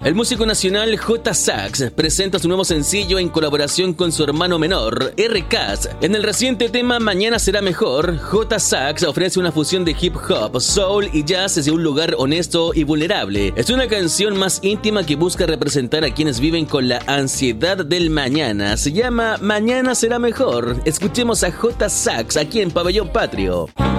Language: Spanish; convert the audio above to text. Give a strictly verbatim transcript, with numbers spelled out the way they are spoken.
El músico nacional J. Sax presenta su nuevo sencillo en colaboración con su hermano menor, R. Cass. En el reciente tema Mañana será mejor, J. Sax ofrece una fusión de hip hop, soul y jazz desde un lugar honesto y vulnerable. Es una canción más íntima que busca representar a quienes viven con la ansiedad del mañana. Se llama Mañana será mejor. Escuchemos a J. Sax aquí en Pabellón Patrio.